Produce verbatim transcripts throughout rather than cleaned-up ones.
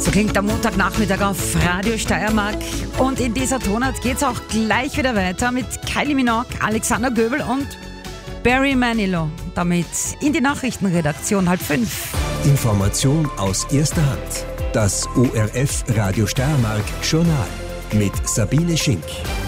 So klingt der Montagnachmittag auf Radio Steiermark. Und in dieser Tonart geht es auch gleich wieder weiter mit Kylie Minogue, Alexander Göbel und Barry Manilow. Damit in die Nachrichtenredaktion halb fünf. Information aus erster Hand. Das O R F Radio Steiermark Journal mit Sabine Schink.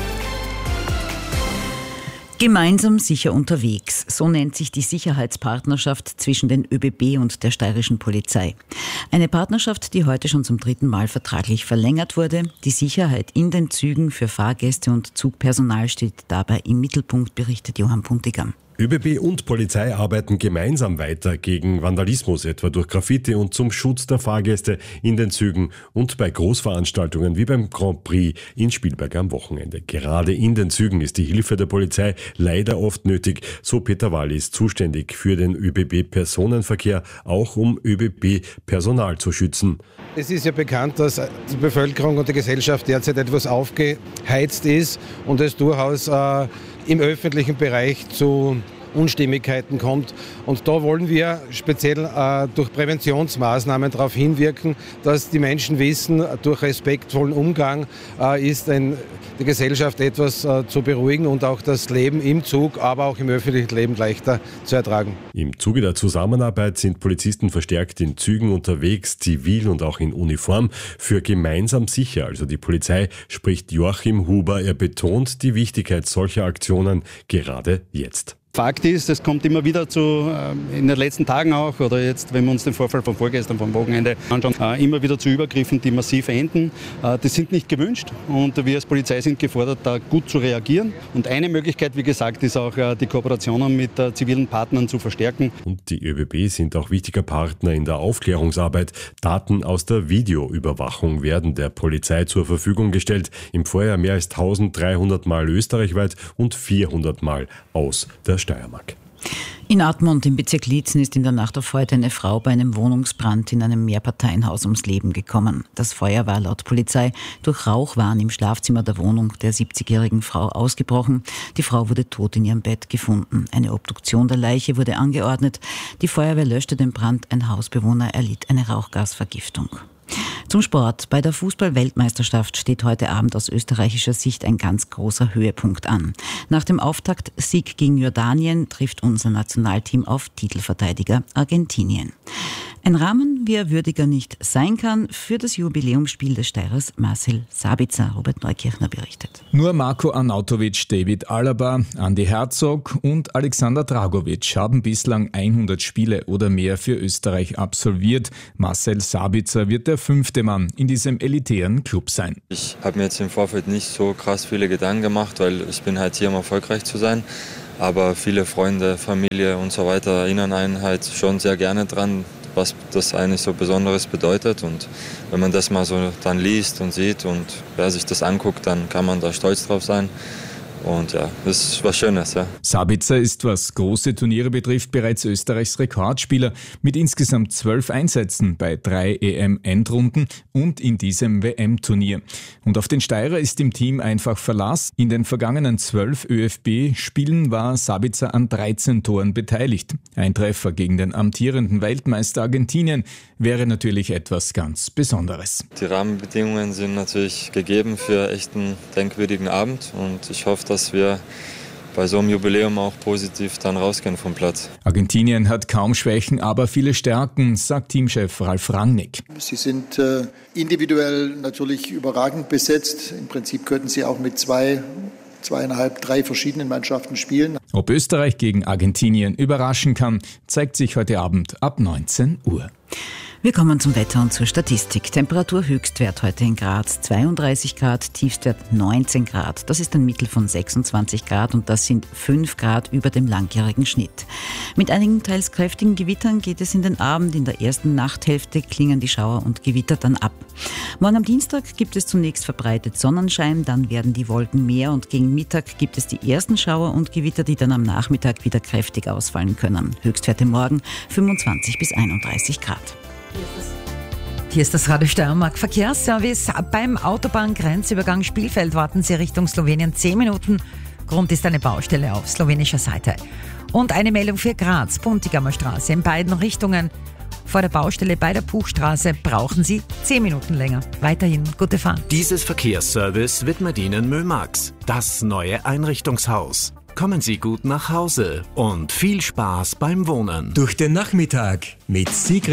Gemeinsam sicher unterwegs, so nennt sich die Sicherheitspartnerschaft zwischen den ÖBB und der steirischen Polizei. Eine Partnerschaft, die heute schon zum dritten Mal vertraglich verlängert wurde. Die Sicherheit in den Zügen für Fahrgäste und Zugpersonal steht dabei im Mittelpunkt, berichtet Johann Puntigam. ÖBB und Polizei arbeiten gemeinsam weiter gegen Vandalismus, etwa durch Graffiti, und zum Schutz der Fahrgäste in den Zügen und bei Großveranstaltungen wie beim Grand Prix in Spielberg am Wochenende. Gerade in den Zügen ist die Hilfe der Polizei leider oft nötig, so Peter Wallis, zuständig für den ÖBB-Personenverkehr, auch um ÖBB-Personal zu schützen. Es ist ja bekannt, dass die Bevölkerung und die Gesellschaft derzeit etwas aufgeheizt ist und es durchaus äh, im öffentlichen Bereich zu Unstimmigkeiten kommt. Und da wollen wir speziell äh, durch Präventionsmaßnahmen darauf hinwirken, dass die Menschen wissen, durch respektvollen Umgang äh, ist ein, die Gesellschaft etwas äh, zu beruhigen und auch das Leben im Zug, aber auch im öffentlichen Leben leichter zu ertragen. Im Zuge der Zusammenarbeit sind Polizisten verstärkt in Zügen unterwegs, zivil und auch in Uniform, für gemeinsam sicher. Also die Polizei, spricht Joachim Huber. Er betont die Wichtigkeit solcher Aktionen gerade jetzt. Fakt ist, es kommt immer wieder zu, in den letzten Tagen auch, oder jetzt, wenn wir uns den Vorfall von vorgestern, vom Wochenende anschauen, immer wieder zu Übergriffen, die massiv enden. Die sind nicht gewünscht und wir als Polizei sind gefordert, da gut zu reagieren. Und eine Möglichkeit, wie gesagt, ist auch, die Kooperationen mit zivilen Partnern zu verstärken. Und die ÖBB sind auch wichtiger Partner in der Aufklärungsarbeit. Daten aus der Videoüberwachung werden der Polizei zur Verfügung gestellt. Im Vorjahr mehr als dreizehnhundert Mal österreichweit und vierhundert Mal aus der Steiermark. In Admont im Bezirk Liezen ist in der Nacht auf heute eine Frau bei einem Wohnungsbrand in einem Mehrparteienhaus ums Leben gekommen. Das Feuer war laut Polizei durch Rauchwahn im Schlafzimmer der Wohnung der siebzigjährigen Frau ausgebrochen. Die Frau wurde tot in ihrem Bett gefunden. Eine Obduktion der Leiche wurde angeordnet. Die Feuerwehr löschte den Brand. Ein Hausbewohner erlitt eine Rauchgasvergiftung. Zum Sport. Bei der Fußball-Weltmeisterschaft steht heute Abend aus österreichischer Sicht ein ganz großer Höhepunkt an. Nach dem Auftaktsieg gegen Jordanien trifft unser Nationalteam auf Titelverteidiger Argentinien. Ein Rahmen, wie er würdiger nicht sein kann, für das Jubiläumsspiel des Steirers Marcel Sabitzer. Robert Neukirchner berichtet. Nur Marko Arnautovic, David Alaba, Andi Herzog und Alexander Dragovic haben bislang hundert Spiele oder mehr für Österreich absolviert. Marcel Sabitzer wird der fünfte Mann in diesem elitären Club sein. Ich habe mir jetzt im Vorfeld nicht so krass viele Gedanken gemacht, weil ich bin halt hier, um erfolgreich zu sein. Aber viele Freunde, Familie und so weiter erinnern einen halt schon sehr gerne dran, was das eigentlich so Besonderes bedeutet. Und wenn man das mal so dann liest und sieht und wer sich das anguckt, dann kann man da stolz drauf sein. Und ja, das ist was Schönes, ja. Sabitzer ist, was große Turniere betrifft, bereits Österreichs Rekordspieler mit insgesamt zwölf Einsätzen bei drei E M-Endrunden und in diesem W M-Turnier. Und auf den Steirer ist im Team einfach Verlass. In den vergangenen zwölf ÖFB-Spielen war Sabitzer an dreizehn Toren beteiligt. Ein Treffer gegen den amtierenden Weltmeister Argentinien wäre natürlich etwas ganz Besonderes. Die Rahmenbedingungen sind natürlich gegeben für echt einen denkwürdigen Abend und ich hoffe, dass wir bei so einem Jubiläum auch positiv dann rausgehen vom Platz. Argentinien hat kaum Schwächen, aber viele Stärken, sagt Teamchef Ralf Rangnick. Sie sind äh, individuell natürlich überragend besetzt. Im Prinzip könnten sie auch mit zwei, zweieinhalb, drei verschiedenen Mannschaften spielen. Ob Österreich gegen Argentinien überraschen kann, zeigt sich heute Abend ab neunzehn Uhr. Wir kommen zum Wetter und zur Statistik. Temperatur-Höchstwert heute in Graz zweiunddreißig Grad, Tiefstwert neunzehn Grad. Das ist ein Mittel von sechsundzwanzig Grad und das sind fünf Grad über dem langjährigen Schnitt. Mit einigen teils kräftigen Gewittern geht es in den Abend. In der ersten Nachthälfte klingen die Schauer und Gewitter dann ab. Morgen am Dienstag gibt es zunächst verbreitet Sonnenschein, dann werden die Wolken mehr und gegen Mittag gibt es die ersten Schauer und Gewitter, die dann am Nachmittag wieder kräftig ausfallen können. Höchstwerte morgen fünfundzwanzig bis einunddreißig Grad. Hier ist das Radio Steiermark Verkehrsservice. Beim Autobahngrenzübergang Spielfeld warten Sie Richtung Slowenien zehn Minuten. Grund ist eine Baustelle auf slowenischer Seite. Und eine Meldung für Graz, Puntigamer Straße in beiden Richtungen. vor der Baustelle bei der Puchstraße brauchen Sie zehn Minuten länger. Weiterhin gute Fahrt. Dieses Verkehrsservice widmet Ihnen Mömax, das neue Einrichtungshaus. Kommen Sie gut nach Hause und viel Spaß beim Wohnen. Durch den Nachmittag mit Sigrid